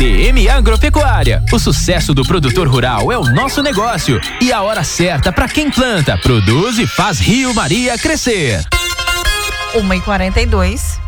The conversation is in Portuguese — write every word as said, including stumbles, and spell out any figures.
D M Agropecuária. O sucesso do produtor rural é o nosso negócio e a hora certa para quem planta, produz e faz Rio Maria crescer. uma e quarenta e dois.